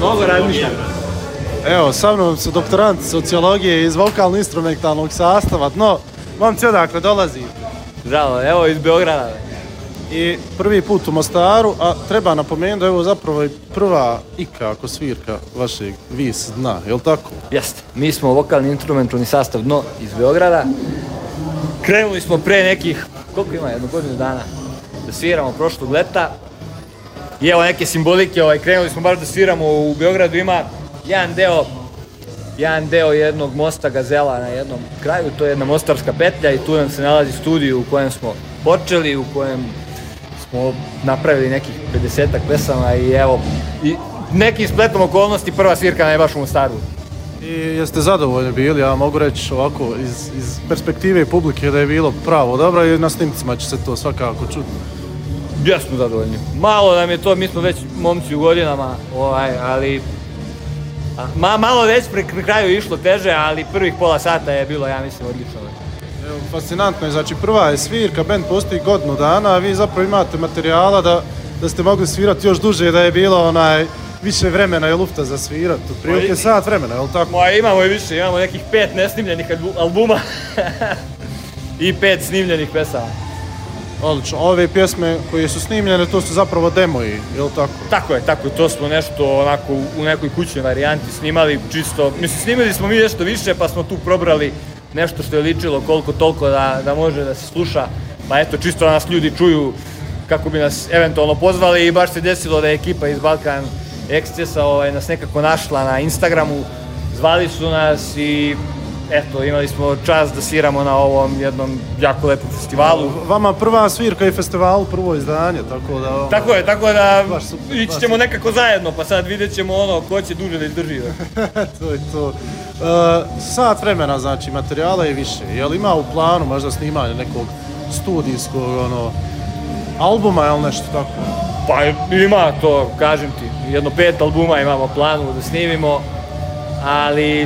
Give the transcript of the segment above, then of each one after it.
mnogo razmišljam. Evo, sa mnom su doktoranti sociologije iz vokalno-instrumentalnog sastava, no, momci odakle dolazite? Zdravo, evo iz Beograda. I prvi put u Mostaru, a treba napomenuti da je ovo zapravo i prva ikako svirka vašeg Vis dna, je li tako? Jeste, mi smo vokalni instrumentalni sastav Dno iz Beograda. Krenuli smo pre nekih, koliko ima, 1 godinu dana, da sviramo prošlog leta. I evo neke simbolike, krenuli smo baš da sviramo u Beogradu, ima jedan deo jednog mosta Gazela na jednom kraju, to je jedna mostarska petlja i tu nam se nalazi studio u kojem smo počeli, u kojem smo napravili nekih 50-ak pesama i evo, i nekim spletom okolnosti prva svirka je baš u Mostaru. I jeste zadovoljni bili, ja mogu reći ovako iz perspektive publike da je bilo pravo dobro i na snimcima će se to svakako čuti. Jesmo zadovoljni. Malo nam je to, mi smo već momci u godinama, ali malo već pri kraju išlo teže, ali prvih pola sata je bilo, ja mislim, odlično. Evo, fascinantno je, znači prva je svirka, bend postoji godinu dana, a vi zapravo imate materijala da ste mogli svirati još duže, da je bilo više vremena i lufta za svirat, otprilike sat vremena, je li tako? Imamo i više, imamo nekih 5 nesnimljenih albuma i 5 snimljenih pesama. Odlično, ove pjesme koje su snimljene, to su zapravo demoji, je li tako? Tako je, to smo nešto onako u nekoj kućnoj varijanti snimali, čisto, mislim, snimili smo mi nešto više, pa smo tu probrali nešto što je ličilo koliko toliko da može da se sluša, pa eto, čisto da nas ljudi čuju kako bi nas eventualno pozvali i baš se desilo da je ekipa iz Balkan Excessa nas nekako našla na Instagramu, zvali su nas i eto, imali smo čast da sviramo na ovom jednom jako lepom festivalu. Vama prva svirka i festival, prvo izdanje, tako da... Tako da ići ćemo nekako zajedno, pa sad vidjet ćemo ko će duže da izdrži. To je to. Sat vremena, znači, materijala je više. Je li ima u planu možda snimanje nekog studijskog, albuma ili nešto tako? Pa ima to, kažem ti, 5 albuma imamo planu da snimimo, ali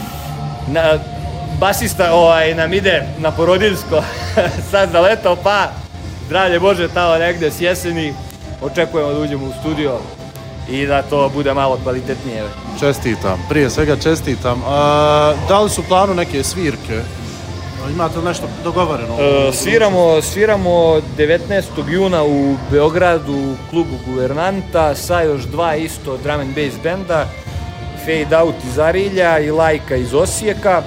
basista nam ide na porodiljsko sad zaletao, pa zdravlje Bože tamo negde s jeseni očekujemo da uđemo u studio i da to bude malo kvalitetnije. Čestitam, prije svega čestitam. Da li su u planu neke svirke? Imate li nešto dogovoreno? Sviramo 19. juna u Beogradu u klubu Guvernanta sa još 2 isto drum and bass benda, Fade Out iz Arilja i Lajka iz Osijeka.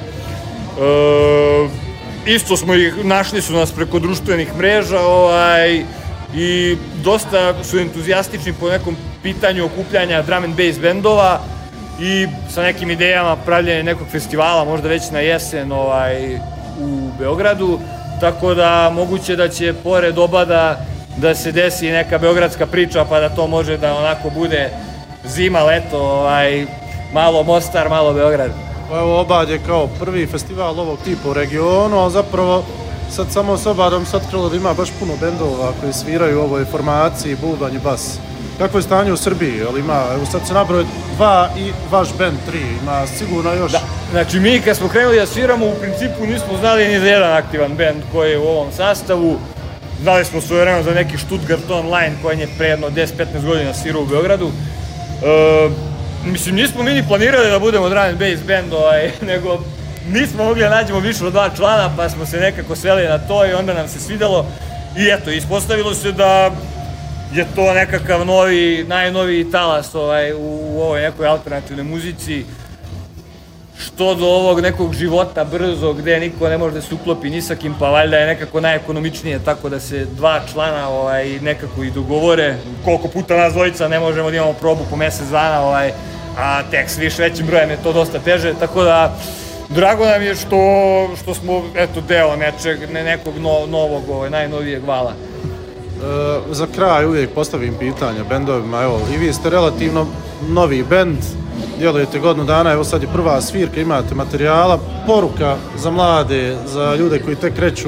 Isto smo ih, našli su nas preko društvenih mreža i dosta su entuzijastični po nekom pitanju okupljanja drum and bass bendova i sa nekim idejama pravljenja nekog festivala, možda već na jesen u Beogradu, tako da moguće da će pored oba da se desi neka beogradska priča pa da to može da onako bude zima, leto, malo Mostar, malo Beograd. Pa evo, Obad je kao prvi festival ovog tipa u regionu, ali zapravo sad samo s Obadom se otkrilo da ima baš puno bendova koji sviraju u ovoj formaciji, bubanj i bas. Kako je stanje u Srbiji? Evo sad se nabroje 2 i vaš bend 3, ima sigurno još... Da, znači mi kad smo krenuli da sviramo u principu nismo znali ni za jedan aktivan bend koji je u ovom sastavu. Znali smo svojevremeno za neki Stuttgart Online koji je pre jedno 10-15 godina svirao u Beogradu. Mislim, nismo mi ni planirali da budemo drum and bass band, nego nismo mogli da nađemo više od 2 člana, pa smo se nekako sveli na to i onda nam se svidelo. I eto, ispostavilo se da je to nekakav najnoviji talas u ovoj nekoj alternativnoj muzici. Što do ovog nekog života brzo, gde niko ne može da se uklopi ni sa kim, pa valjda je nekako najekonomičnije, tako da se 2 člana nekako i dogovore. Koliko puta nas dvojica ne možemo da imamo probu po mjesec dana, a tek s većim brojem je to dosta teže, tako da drago nam je što smo deo nekog novog, najnovijeg vala. Za kraj uvijek postavim pitanja bendovima, evo, i vi ste relativno novi bend, djelujete godinu dana, evo sad je prva svirka, imate materijala, poruka za mlade, za ljude koji tek kreću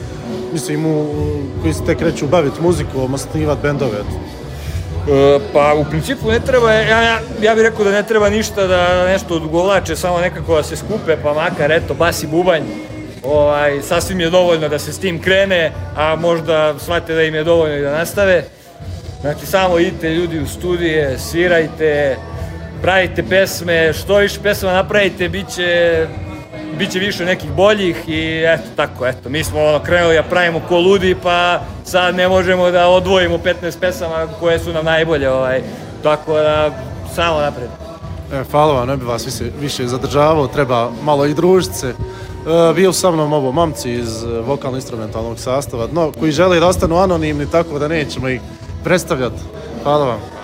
koji se tek kreću baviti muzikom, osnivati bendove. Pa u principu ne treba, ja bih rekao da ne treba ništa da nešto odugovlače, samo nekako da se skupe, pa makar eto bas i bubanj. Sasvim je dovoljno da se s tim krene, a možda shvate da im je dovoljno i da nastave. Znači samo idite ljudi u studije, svirajte, pravite pesme, što više pesma napravite, biće više nekih boljih i eto tako, eto, mi smo krenuli da pravimo ko ludi, pa sad ne možemo da odvojimo 15 pesama koje su nam najbolje, tako da samo napred. Hvala vam, ne bi vas više zadržavao, treba malo i družiti se. Bio sa mnom ovo momci iz vokalno-instrumentalnog sastava, no, koji žele da ostanu anonimni, tako da nećemo ih predstavljati. Hvala vam.